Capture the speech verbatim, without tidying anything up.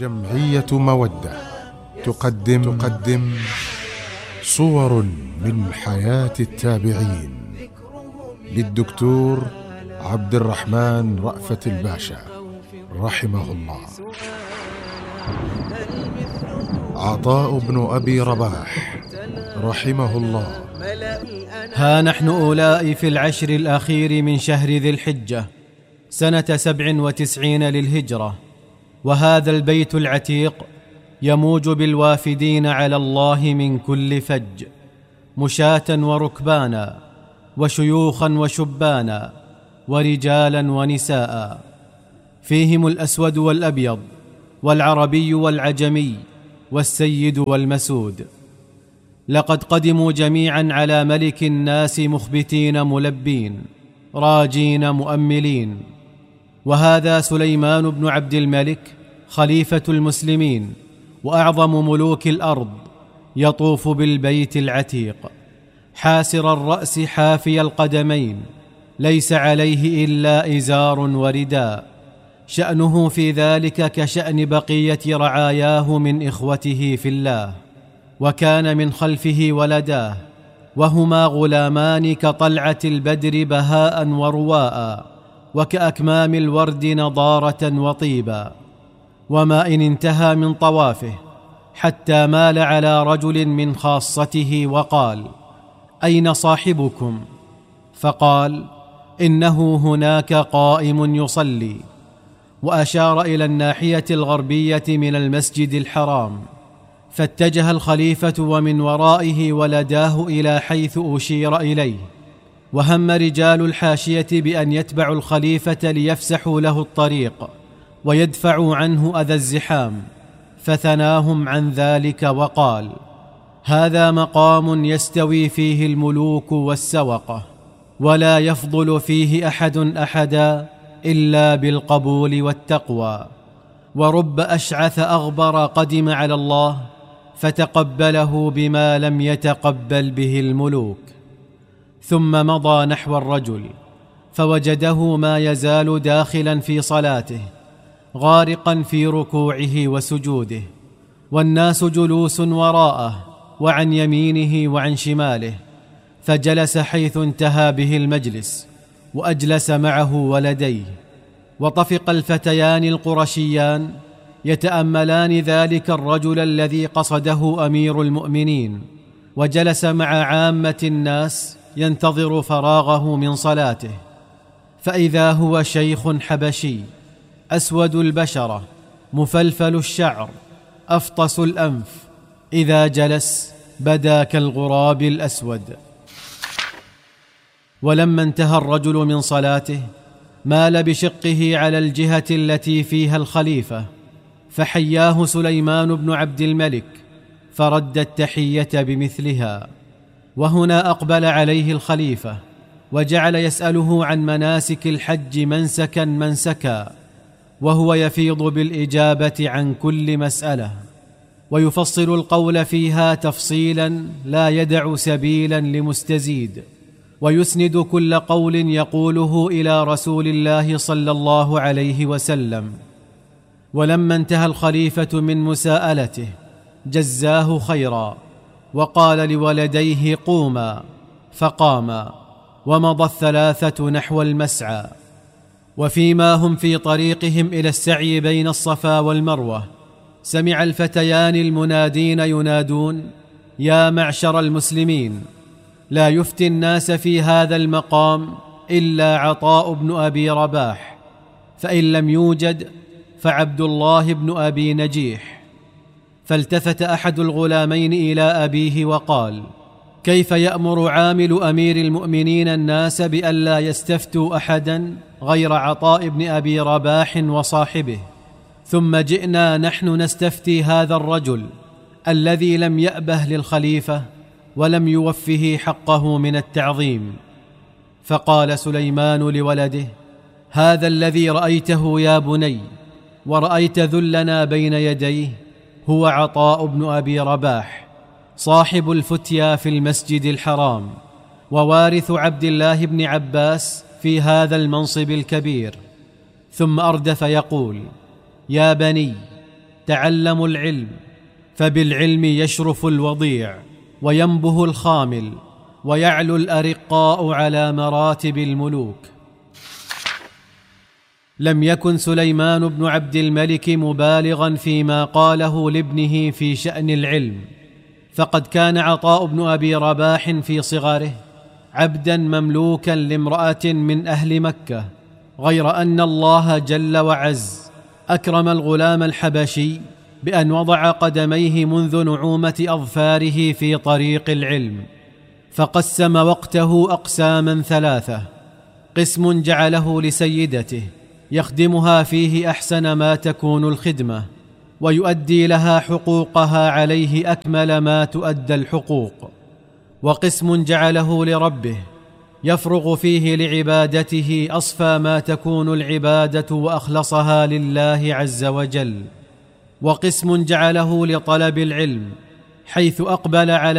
جمعية مودة تقدم تقدم صور من حياة التابعين للدكتور عبد الرحمن رأفت الباشا رحمه الله. عطاء بن أبي رباح رحمه الله. ها نحن أولاء في العشر الأخير من شهر ذي الحجة سنة سبع وتسعين للهجرة، وهذا البيت العتيق يموج بالوافدين على الله من كل فج، مشاة وركبانا وشيوخا وشبانا ورجالا ونساء، فيهم الأسود والأبيض والعربي والعجمي والسيد والمسود. لقد قدموا جميعا على ملك الناس مخبتين ملبين راجين مؤملين، وهذا سليمان بن عبد الملك خليفة المسلمين وأعظم ملوك الأرض، يطوف بالبيت العتيق حاسر الرأس حافي القدمين، ليس عليه إلا إزار ورداء، شأنه في ذلك كشأن بقية رعاياه من إخوته في الله. وكان من خلفه ولداه، وهما غلامان كطلعة البدر بهاء ورواء، وكأكمام الورد نضارة وطيبا. وما إن انتهى من طوافه حتى مال على رجل من خاصته وقال: أين صاحبكم؟ فقال: إنه هناك قائم يصلي، وأشار إلى الناحية الغربية من المسجد الحرام. فاتجه الخليفة ومن ورائه ولداه إلى حيث أشير إليه، وهم رجال الحاشية بأن يتبعوا الخليفة ليفسحوا له الطريق ويدفعوا عنه أذى الزحام، فثناهم عن ذلك وقال: هذا مقام يستوي فيه الملوك والسوقة، ولا يفضل فيه أحد أحدا إلا بالقبول والتقوى. ورب أشعث أغبر قدم على الله فتقبله بما لم يتقبل به الملوك. ثم مضى نحو الرجل فوجده ما يزال داخلا في صلاته غارقا في ركوعه وسجوده، والناس جلوس وراءه وعن يمينه وعن شماله، فجلس حيث انتهى به المجلس وأجلس معه ولديه. وطفق الفتيان القرشيان يتأملان ذلك الرجل الذي قصده أمير المؤمنين، وجلس مع عامة الناس ينتظر فراغه من صلاته، فإذا هو شيخ حبشي أسود البشرة مفلفل الشعر أفطس الأنف، إذا جلس بدا كالغراب الأسود. ولما انتهى الرجل من صلاته مال بشقه على الجهة التي فيها الخليفة، فحياه سليمان بن عبد الملك فرد التحية بمثلها. وهنا أقبل عليه الخليفة وجعل يسأله عن مناسك الحج منسكا منسكا، وهو يفيض بالإجابة عن كل مسألة، ويفصل القول فيها تفصيلا لا يدع سبيلا لمستزيد، ويسند كل قول يقوله إلى رسول الله صلى الله عليه وسلم. ولما انتهى الخليفة من مساءلته جزاه خيرا، وقال لولديه: قوما، فقاما، ومضى الثلاثة نحو المسعى. وفيما هم في طريقهم إلى السعي بين الصفا والمروة سمع الفتيان المنادين ينادون: يا معشر المسلمين، لا يفتي الناس في هذا المقام إلا عطاء بن أبي رباح، فإن لم يوجد فعبد الله بن أبي نجيح. فالتفت أحد الغلامين إلى أبيه وقال: كيف يأمر عامل أمير المؤمنين الناس بألا يستفتوا أحدا غير عطاء بن أبي رباح وصاحبه؟ ثم جئنا نحن نستفتي هذا الرجل الذي لم يأبه للخليفة ولم يوفه حقه من التعظيم. فقال سليمان لولده: هذا الذي رأيته يا بني ورأيت ذلنا بين يديه هو عطاء بن أبي رباح، صاحب الفتيا في المسجد الحرام، ووارث عبد الله بن عباس في هذا المنصب الكبير. ثم أردف يقول: يا بني، تعلموا العلم، فبالعلم يشرف الوضيع وينبه الخامل ويعلو الأرقاء على مراتب الملوك. لم يكن سليمان بن عبد الملك مبالغا فيما قاله لابنه في شأن العلم، فقد كان عطاء بن أبي رباح في صغره عبدا مملوكا لامرأة من أهل مكة، غير أن الله جل وعز أكرم الغلام الحبشي بأن وضع قدميه منذ نعومة أظفاره في طريق العلم، فقسم وقته أقساما ثلاثة: قسم جعله لسيدته يخدمها فيه أحسن ما تكون الخدمة ويؤدي لها حقوقها عليه أكمل ما تؤدى الحقوق، وقسم جعله لربه يفرغ فيه لعبادته أصفى ما تكون العبادة وأخلصها لله عز وجل، وقسم جعله لطلب العلم حيث أقبل على